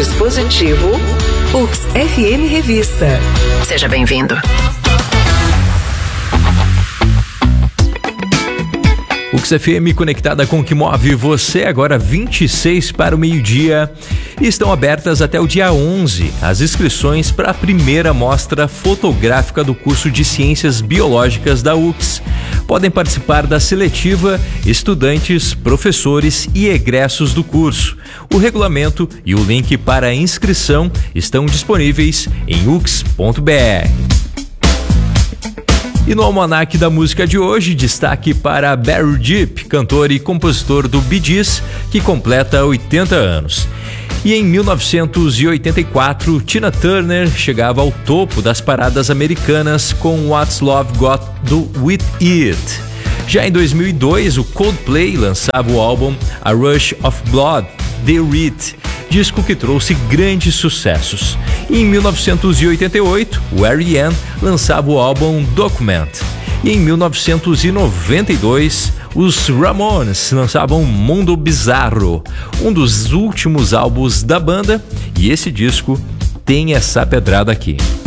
dispositivo UX FM Revista. Seja bem-vindo. UX FM conectada com o que move você, agora 26 para o meio-dia. E estão abertas até o dia 11 as inscrições para a primeira mostra fotográfica do curso de Ciências Biológicas da UX. Podem participar da seletiva estudantes, professores e egressos do curso. O regulamento e o link para a inscrição estão disponíveis em ux.br. E no Almanac da Música de hoje, destaque para Barry Gibb, cantor e compositor do Bee Gees, que completa 80 anos. E em 1984, Tina Turner chegava ao topo das paradas americanas com What's Love Got to Do With It. Já em 2002, o Coldplay lançava o álbum A Rush of Blood, The Wreath, disco que trouxe grandes sucessos. E em 1988, o R.E.M. lançava o álbum Document. E em 1992, os Ramones lançavam Mundo Bizarro, um dos últimos álbuns da banda, e esse disco tem essa pedrada aqui.